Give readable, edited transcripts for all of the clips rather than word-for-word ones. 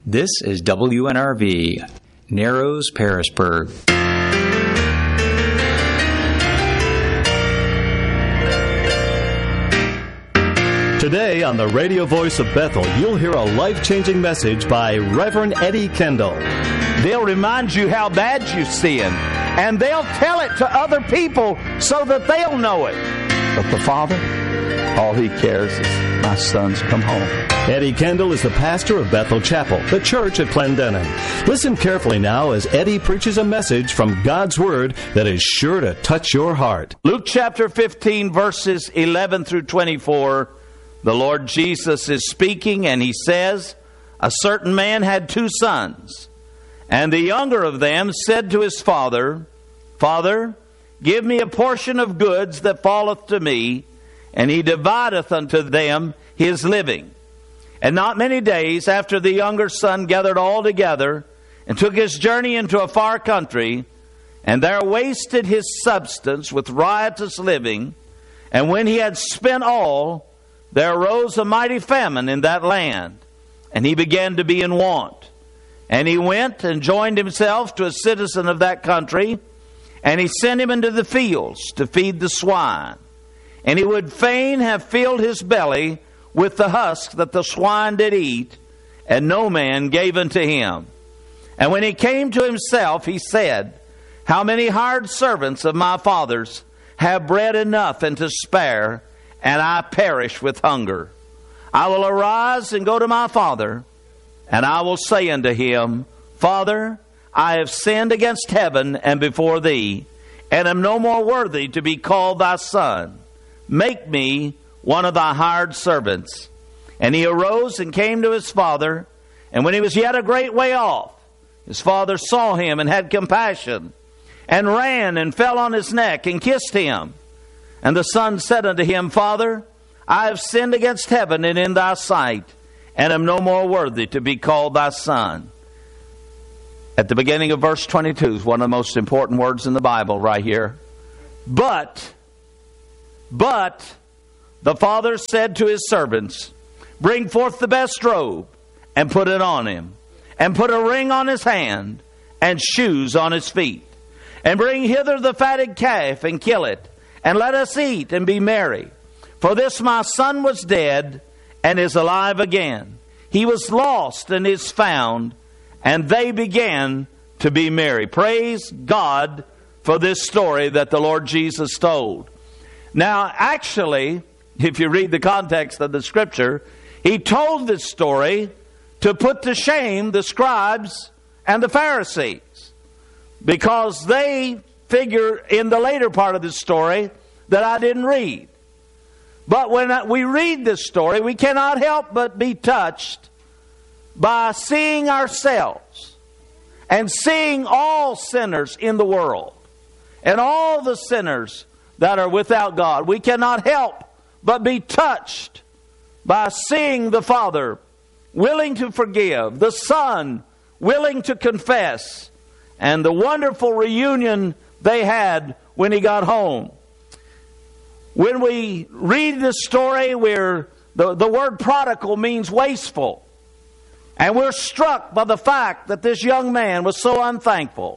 This is WNRV, Narrows, Parisburg. Today on the radio voice of Bethel, you'll hear a life-changing message by Reverend Eddie Kendall. They'll remind you how bad you sin, and they'll tell it to other people so that they'll know it. But the Father, all He cares is my sons come home. Eddie Kendall is the pastor of Bethel Chapel, the church at Clendenin. Listen carefully now as Eddie preaches a message from God's Word that is sure to touch your heart. Luke chapter 15, verses 11 through 24, the Lord Jesus is speaking, and He says, "A certain man had 2 sons, and the younger of them said to his father, Father, give me a portion of goods that falleth to me. And he divideth unto them his living. And not many days after the younger son gathered all together, and took his journey into a far country, and there wasted his substance with riotous living. And when he had spent all, there arose a mighty famine in that land, and he began to be in want. And he went and joined himself to a citizen of that country, and he sent him into the fields to feed the swine. And he would fain have filled his belly with the husk that the swine did eat, and no man gave unto him. And when he came to himself, he said, How many hired servants of my father's have bread enough and to spare, and I perish with hunger? I will arise and go to my father, and I will say unto him, Father, I have sinned against heaven and before thee, and am no more worthy to be called thy son. Make me one of thy hired servants. And he arose and came to his father. And when he was yet a great way off, his father saw him and had compassion, and ran and fell on his neck and kissed him. And the son said unto him, Father, I have sinned against heaven and in thy sight, and am no more worthy to be called thy son. At the beginning of verse 22 is one of the most important words in the Bible right here. But the father said to his servants, Bring forth the best robe, and put it on him, and put a ring on his hand, and shoes on his feet. And bring hither the fatted calf, and kill it, and let us eat and be merry. For this my son was dead, and is alive again. He was lost, and is found. And they began to be merry. Praise God for this story that the Lord Jesus told. Now, actually, if you read the context of the Scripture, He told this story to put to shame the scribes and the Pharisees, because they figure in the later part of the story that I didn't read. But when we read this story, we cannot help but be touched by seeing ourselves and seeing all sinners in the world and all the sinners that are without God. We cannot help but be touched by seeing the Father willing to forgive, the Son willing to confess, and the wonderful reunion they had when He got home. When we read this story, the word prodigal means wasteful. And we're struck by the fact that this young man was so unthankful,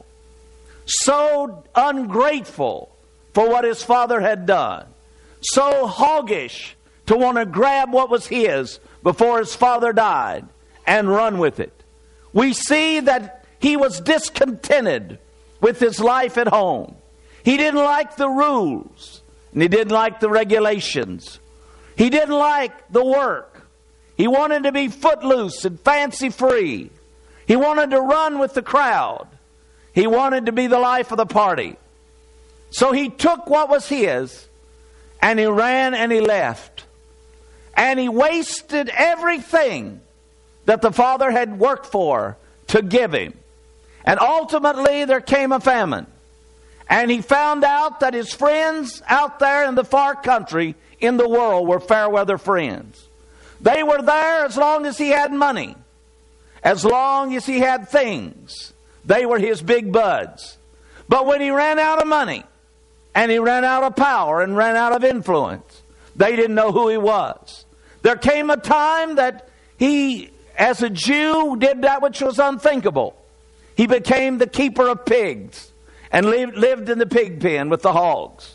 so ungrateful for what his father had done, so hoggish to want to grab what was his before his father died and run with it. We see that he was discontented with his life at home. He didn't like the rules, and he didn't like the regulations. He didn't like the work. He wanted to be footloose and fancy free. He wanted to run with the crowd. He wanted to be the life of the party. So he took what was his, and he ran and he left. And he wasted everything that the father had worked for to give him. And ultimately there came a famine. And he found out that his friends out there in the far country in the world were fair weather friends. They were there as long as he had money, as long as he had things. They were his big buds. But when he ran out of money, and he ran out of power and ran out of influence, they didn't know who he was. There came a time that he as a Jew, did that which was unthinkable. He became the keeper of pigs and lived in the pig pen with the hogs.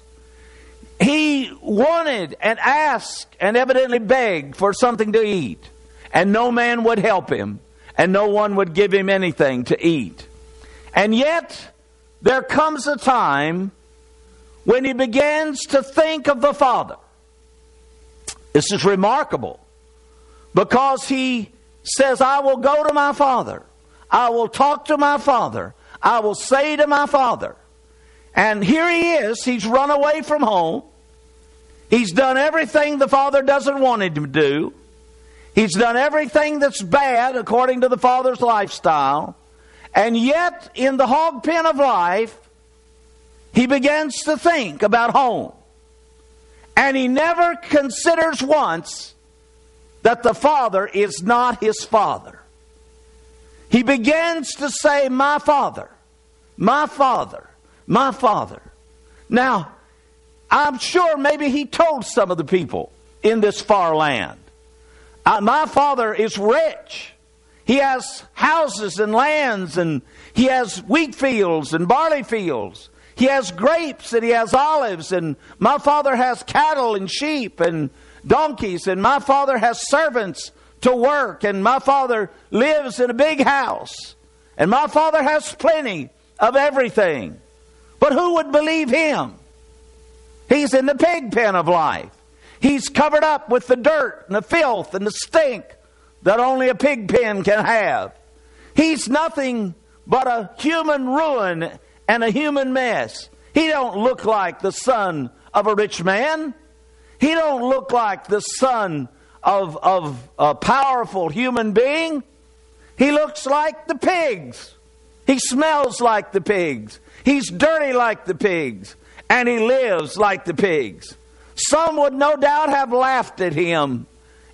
He wanted and asked and evidently begged for something to eat. And no man would help him. And no one would give him anything to eat. And yet, there comes a time when he begins to think of the Father. This is remarkable. Because he says, I will go to my Father. I will talk to my Father. I will say to my Father. And here he is. He's run away from home. He's done everything the Father doesn't want him to do. He's done everything that's bad according to the Father's lifestyle. And yet, in the hog pen of life, he begins to think about home. And he never considers once that the Father is not his Father. He begins to say, my Father, my Father, my Father. Now, I'm sure maybe he told some of the people in this far land, my Father is rich. He has houses and lands, and he has wheat fields and barley fields. He has grapes and he has olives, and my Father has cattle and sheep and donkeys, and my Father has servants to work, and my Father lives in a big house, and my Father has plenty of everything. But who would believe him? He's in the pig pen of life. He's covered up with the dirt and the filth and the stink that only a pig pen can have. He's nothing but a human ruin and a human mess. He don't look like the son of a rich man. He don't look like the son of a powerful human being. He looks like the pigs. He smells like the pigs. He's dirty like the pigs. And he lives like the pigs. Some would no doubt have laughed at him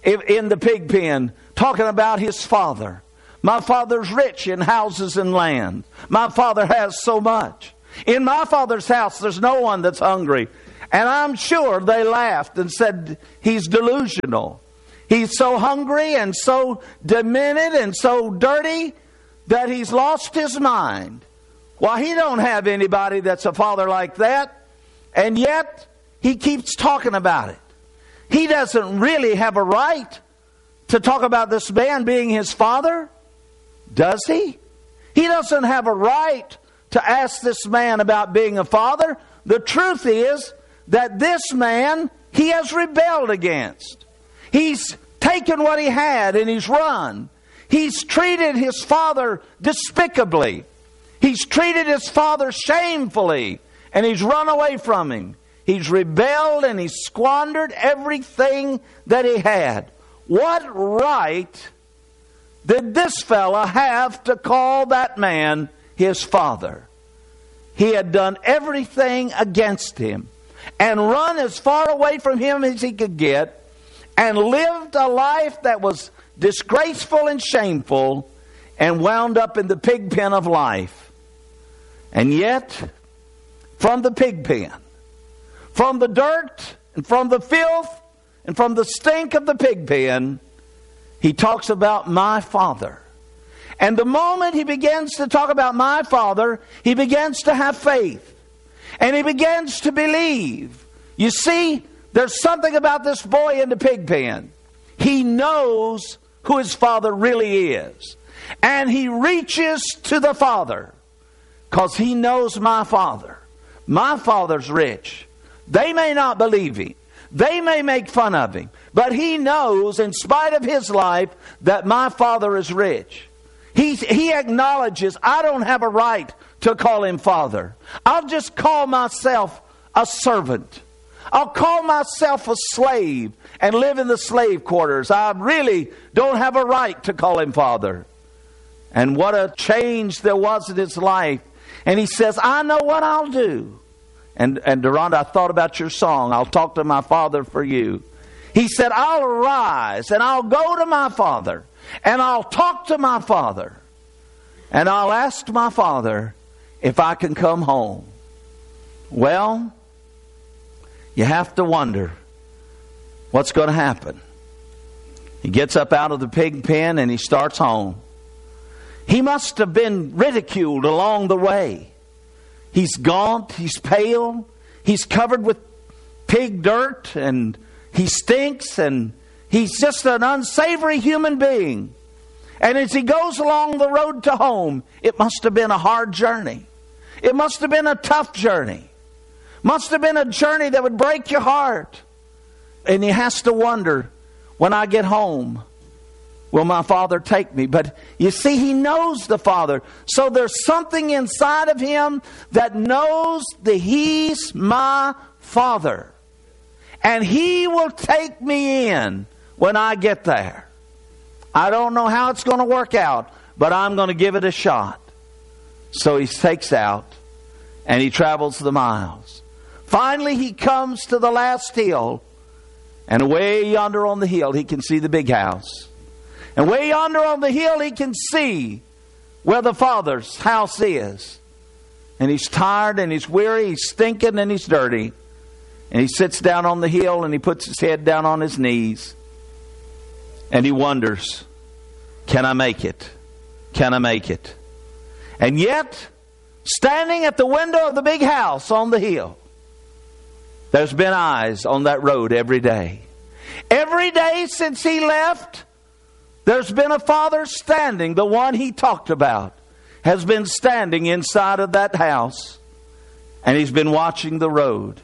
in the pig pen, talking about his father. My Father's rich in houses and land. My Father has so much. In my Father's house, there's no one that's hungry. And I'm sure they laughed and said, he's delusional. He's so hungry and so demented and so dirty that he's lost his mind. Well, he don't have anybody that's a father like that. And yet, he keeps talking about it. He doesn't really have a right to talk about this man being his father, does he? He doesn't have a right to ask this man about being a father. The truth is that this man, he has rebelled against. He's taken what he had and he's run. He's treated his father despicably. He's treated his father shamefully. And he's run away from him. He's rebelled and he's squandered everything that he had. What right did this fella have to call that man his father? He had done everything against him and run as far away from him as he could get and lived a life that was disgraceful and shameful and wound up in the pig pen of life. And yet, from the pig pen, from the dirt and from the filth and from the stink of the pig pen, he talks about my Father. And the moment he begins to talk about my Father, he begins to have faith. And he begins to believe. You see, there's something about this boy in the pig pen. He knows who his father really is. And he reaches to the Father because he knows my Father. My Father's rich. They may not believe him. They may make fun of him. But he knows, in spite of his life, that my Father is rich. He acknowledges, I don't have a right to call him Father. I'll just call myself a servant. I'll call myself a slave and live in the slave quarters. I really don't have a right to call him Father. And what a change there was in his life. And he says, I know what I'll do. And Deronda, I thought about your song, I'll talk to my Father for you. He said, I'll arise and I'll go to my Father and I'll talk to my Father and I'll ask my Father if I can come home. Well, you have to wonder what's going to happen. He gets up out of the pig pen and he starts home. He must have been ridiculed along the way. He's gaunt, he's pale, he's covered with pig dirt, and he stinks, and he's just an unsavory human being. And as he goes along the road to home, it must have been a hard journey. It must have been a tough journey. Must have been a journey that would break your heart. And he has to wonder, when I get home, will my Father take me? But you see, he knows the Father. So there's something inside of him that knows that he's my Father. And he will take me in when I get there. I don't know how it's going to work out, but I'm going to give it a shot. So he takes out and he travels the miles. Finally, he comes to the last hill. And away yonder on the hill, he can see the big house. And way yonder on the hill, he can see where the Father's house is. And he's tired and he's weary, he's stinking and he's dirty. And he sits down on the hill and he puts his head down on his knees. And he wonders, can I make it? Can I make it? And yet, standing at the window of the big house on the hill, there's been eyes on that road every day. Every day since he left, there's been a Father standing. The one he talked about has been standing inside of that house. And he's been watching the road.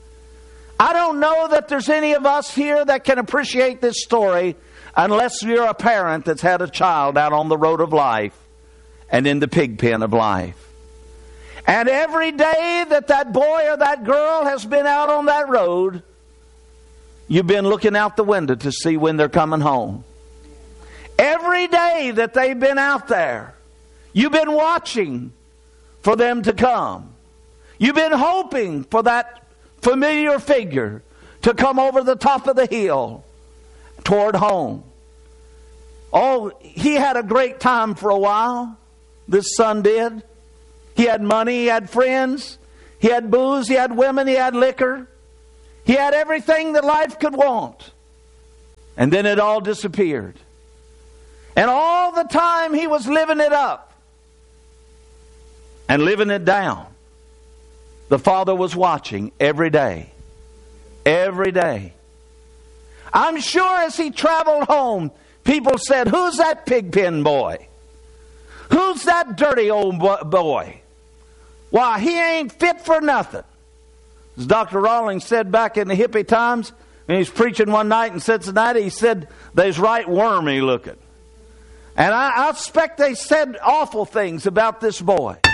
I don't know that there's any of us here that can appreciate this story unless you're a parent that's had a child out on the road of life and in the pig pen of life. And every day that that boy or that girl has been out on that road, you've been looking out the window to see when they're coming home. Every day that they've been out there, you've been watching for them to come. You've been hoping for that familiar figure to come over the top of the hill toward home. Oh, he had a great time for a while. This son did. He had money, he had friends, he had booze, he had women, he had liquor. He had everything that life could want. And then it all disappeared. And all the time he was living it up and living it down. The Father was watching every day. Every day. I'm sure as he traveled home, people said, who's that pig pen boy? Who's that dirty old boy? Why, he ain't fit for nothing. As Dr. Rawlings said back in the hippie times, when he was preaching one night in Cincinnati, he said, they's right wormy looking. And I expect they said awful things about this boy.